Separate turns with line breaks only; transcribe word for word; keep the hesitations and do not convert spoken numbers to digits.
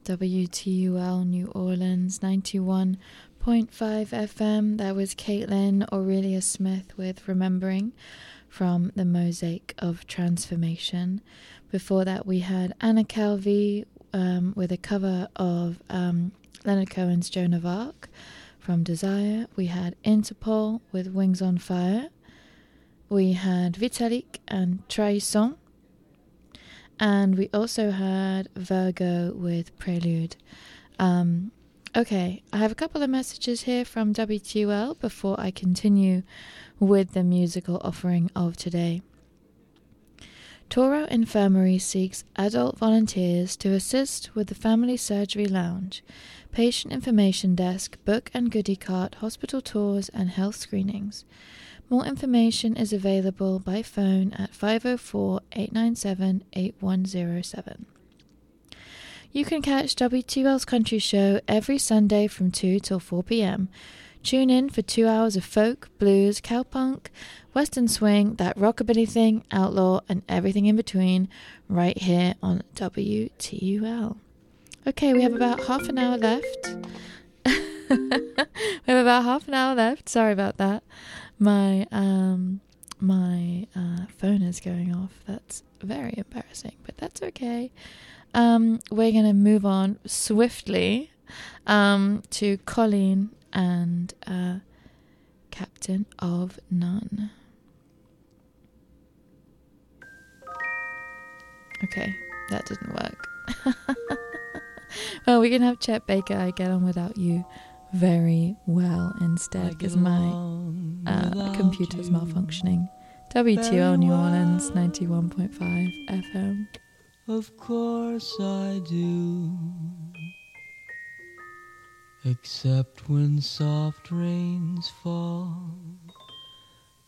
W T U L New Orleans ninety-one point five F M. That was Caitlin Aurelia Smith with Remembering from the Mosaic of Transformation. Before that we had Anna Calvi um, with a cover of um, Leonard Cohen's Joan of Arc from Desire. We had Interpol with Wings on Fire. We had Vitalik and Trahison. And we also had Virgo with Prelude. Um, okay, I have a couple of messages here from W T U L before I continue with the musical offering of today. Toro Infirmary seeks adult volunteers to assist with the Family Surgery Lounge, patient information desk, book and goodie cart, hospital tours and health screenings. More information is available by phone at five oh four, eight nine seven, eight one oh seven. You can catch W T U L's Country Show every Sunday from two till four p.m. Tune in for two hours of folk, blues, cowpunk, western swing, that rockabilly thing, outlaw, and everything in between right here on W T U L. Okay, we have about half an hour left. we have about half an hour left. Sorry about that. My um my uh, phone is going off. That's very embarrassing, but that's okay. Um, we're gonna move on swiftly um, to Colleen and uh, Captain of None. Okay, that didn't work. Well, we can have Chet Baker, I Get On Without You very well instead, because my uh, computer's you. malfunctioning. W T U L New Orleans ninety-one point five F M.
Of course I do, except when soft rains fall